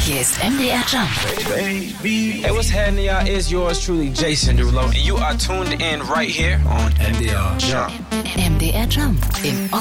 Hier ist MDR Jump. Hey, what's happening, y'all? It's yours truly, Jason Derulo, and you are tuned in right here on MDR Jump. MDR Jump im